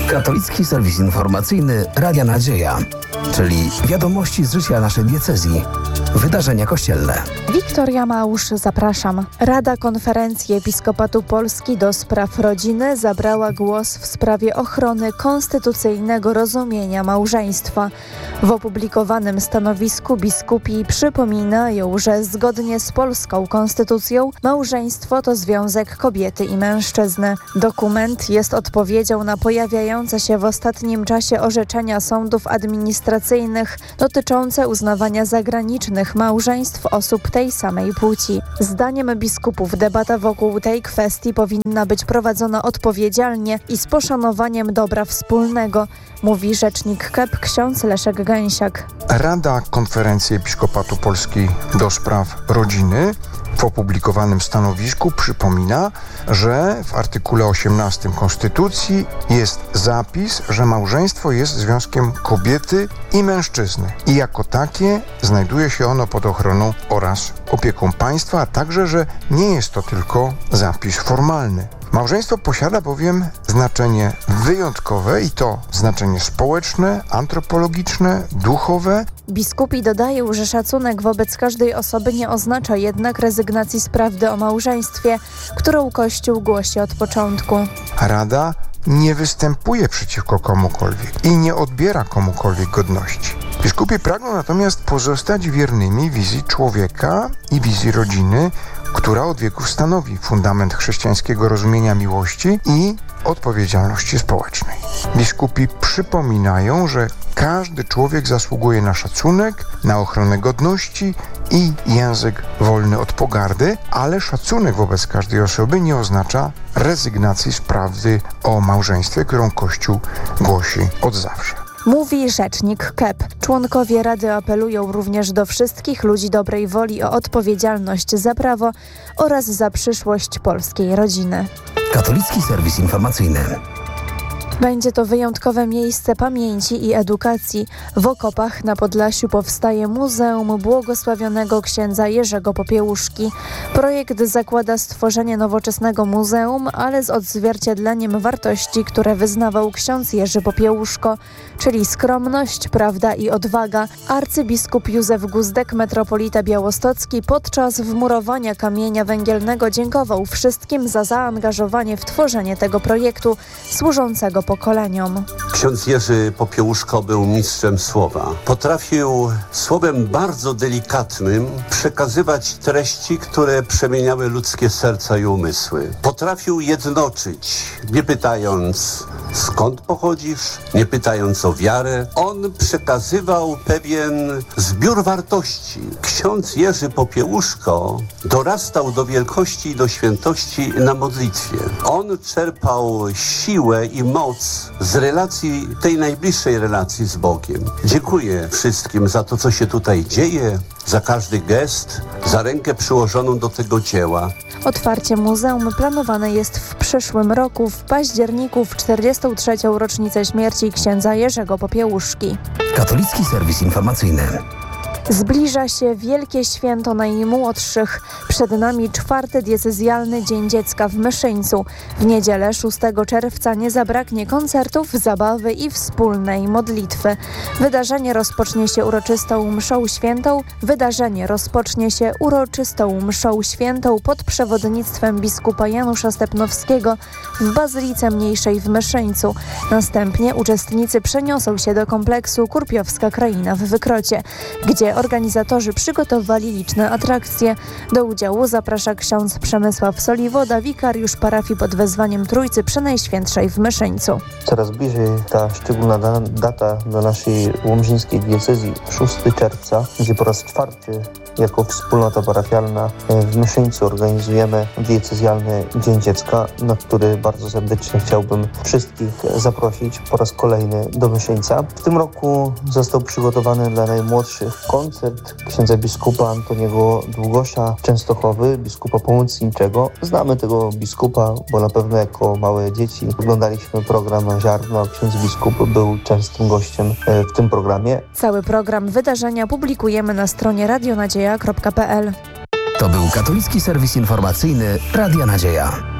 Katolicki serwis informacyjny Radia Nadzieja, czyli wiadomości z życia naszej diecezji, wydarzenia kościelne. Wiktoria Małusz, zapraszam. Rada Konferencji Episkopatu Polski do spraw rodziny zabrała głos w sprawie ochrony konstytucyjnego rozumienia małżeństwa. W opublikowanym stanowisku biskupi przypominają, że zgodnie z polską konstytucją małżeństwo to związek kobiety i mężczyzny. Dokument jest odpowiedzią na pojawiające się w ostatnim czasie orzeczenia sądów administracyjnych dotyczące uznawania zagranicznych małżeństw osób tej samej płci. Zdaniem biskupów debata wokół tej kwestii powinna być prowadzona odpowiedzialnie i z poszanowaniem dobra wspólnego, mówi rzecznik KEP ksiądz Leszek Gęsiak. Rada Konferencji Episkopatu Polski do spraw rodziny w opublikowanym stanowisku przypomina, że w artykule 18 Konstytucji jest zapis, że małżeństwo jest związkiem kobiety i mężczyzny i jako takie znajduje się ono pod ochroną oraz opieką państwa, a także, że nie jest to tylko zapis formalny. Małżeństwo posiada bowiem znaczenie wyjątkowe i to znaczenie społeczne, antropologiczne, duchowe. Biskupi dodają, że szacunek wobec każdej osoby nie oznacza jednak rezygnacji z prawdy o małżeństwie, którą Kościół głosi od początku. Rada nie występuje przeciwko komukolwiek i nie odbiera komukolwiek godności. Biskupi pragną natomiast pozostać wiernymi wizji człowieka i wizji rodziny, która od wieków stanowi fundament chrześcijańskiego rozumienia miłości i odpowiedzialności społecznej. Biskupi przypominają, że każdy człowiek zasługuje na szacunek, na ochronę godności i język wolny od pogardy, ale szacunek wobec każdej osoby nie oznacza rezygnacji z prawdy o małżeństwie, którą Kościół głosi od zawsze. Mówi rzecznik KEP. Członkowie Rady apelują również do wszystkich ludzi dobrej woli o odpowiedzialność za prawo oraz za przyszłość polskiej rodziny. Katolicki serwis informacyjny. Będzie to wyjątkowe miejsce pamięci i edukacji. W Okopach na Podlasiu powstaje Muzeum Błogosławionego Księdza Jerzego Popiełuszki. Projekt zakłada stworzenie nowoczesnego muzeum, ale z odzwierciedleniem wartości, które wyznawał ksiądz Jerzy Popiełuszko, czyli skromność, prawda i odwaga. Arcybiskup Józef Guzdek, metropolita białostocki, podczas wmurowania kamienia węgielnego dziękował wszystkim za zaangażowanie w tworzenie tego projektu służącego pokoleniom. Ksiądz Jerzy Popiełuszko był mistrzem słowa. Potrafił słowem bardzo delikatnym przekazywać treści, które przemieniały ludzkie serca i umysły. Potrafił jednoczyć, nie pytając skąd pochodzisz, nie pytając o wiarę. On przekazywał pewien zbiór wartości. Ksiądz Jerzy Popiełuszko dorastał do wielkości i do świętości na modlitwie. On czerpał siłę i moc z relacji, tej najbliższej relacji z Bogiem. Dziękuję wszystkim za to, co się tutaj dzieje, za każdy gest, za rękę przyłożoną do tego dzieła. Otwarcie muzeum planowane jest w przyszłym roku, w październiku, w 43. rocznicę śmierci księdza Jerzego Popiełuszki. Katolicki serwis informacyjny. Zbliża się wielkie święto najmłodszych. Przed nami 4. diecezjalny Dzień Dziecka w Myszyńcu. W niedzielę 6 czerwca nie zabraknie koncertów, zabawy i wspólnej modlitwy. Wydarzenie rozpocznie się uroczystą mszą świętą pod przewodnictwem biskupa Janusza Stepnowskiego w Bazylice Mniejszej w Myszyńcu. Następnie uczestnicy przeniosą się do kompleksu Kurpiowska Kraina w Wykrocie, gdzie organizatorzy przygotowali liczne atrakcje. Do udziału zaprasza ksiądz Przemysław Soliwoda, wikariusz parafii pod wezwaniem Trójcy Przenajświętszej w Myszyńcu. Coraz bliżej ta szczególna data dla naszej łomżyńskiej diecezji, 6 czerwca, gdzie po raz 4 jako wspólnota parafialna w Myszyńcu organizujemy diecezjalny Dzień Dziecka, na który bardzo serdecznie chciałbym wszystkich zaprosić po raz kolejny do Myszyńca. W tym roku został przygotowany dla najmłodszych koncert księdza biskupa Antoniego Długosza Częstochowy, biskupa pomocniczego. Znamy tego biskupa, bo na pewno jako małe dzieci oglądaliśmy program Ziarno, a ksiądz biskup był częstym gościem w tym programie. Cały program wydarzenia publikujemy na stronie radionadzieja.pl. To był katolicki serwis informacyjny Radia Nadzieja.